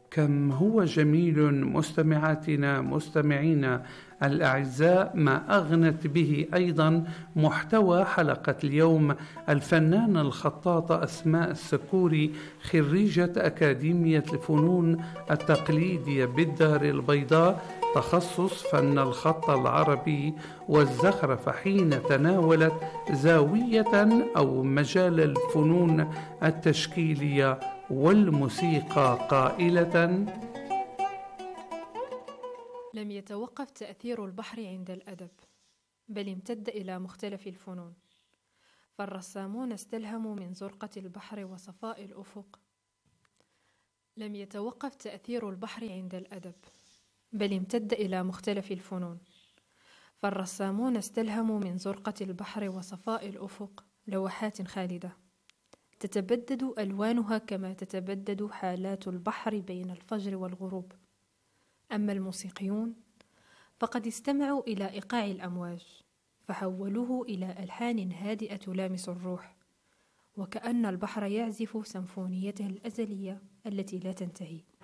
كم هو جميل مستمعاتنا مستمعينا الأعزاء ما أغنت به أيضا محتوى حلقة اليوم الفنانة الخطاطة أسماء السكوري، خريجة أكاديمية الفنون التقليدية بالدار البيضاء، تخصص فن الخط العربي والزخرفة، حين تناولت زاوية أو مجال الفنون التشكيلية والموسيقى قائلة: لم يتوقف تأثير البحر عند الأدب، بل امتد إلى مختلف الفنون، فالرسامون استلهموا من زرقة البحر وصفاء الأفق. لم يتوقف تأثير البحر عند الأدب، بل امتد إلى مختلف الفنون، فالرسامون استلهموا من زرقة البحر وصفاء الأفق لوحات خالدة تتبدد ألوانها كما تتبدد حالات البحر بين الفجر والغروب. أما الموسيقيون فقد استمعوا إلى إيقاع الأمواج فحولوه إلى ألحان هادئة تلامس الروح، وكأن البحر يعزف سيمفونيته الأزلية التي لا تنتهي.